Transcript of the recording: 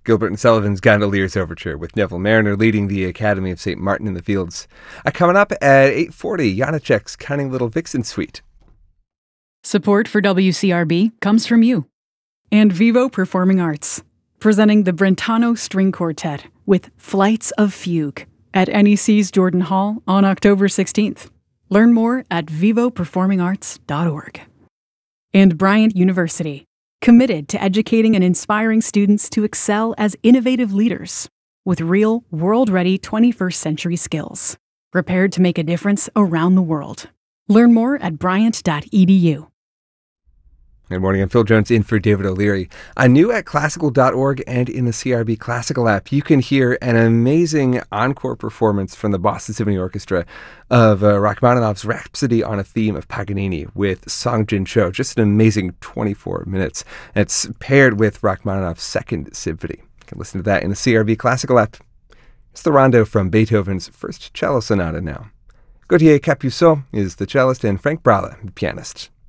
Gilbert and Sullivan's Gondoliers Overture, with Neville Mariner leading the Academy of St. Martin in the Fields. Coming up at 8:40, Janacek's Cunning Little Vixen Suite. Support for WCRB comes from you. And Vivo Performing Arts, presenting the Brentano String Quartet with Flights of Fugue at NEC's Jordan Hall on October 16th. Learn more at vivoperformingarts.org. And Bryant University, committed to educating and inspiring students to excel as innovative leaders with real, world-ready 21st century skills, prepared to make a difference around the world. Learn more at bryant.edu. Good morning, I'm Phil Jones in for David O'Leary. New at classical.org and in the CRB Classical app, you can hear an amazing encore performance from the Boston Symphony Orchestra of Rachmaninoff's Rhapsody on a Theme of Paganini with Song Jin Cho. Just an amazing 24 minutes. It's paired with Rachmaninoff's Second Symphony. You can listen to that in the CRB Classical app. It's the rondo from Beethoven's First Cello Sonata now. Gauthier Capuçon is the cellist and Frank Brala, the pianist.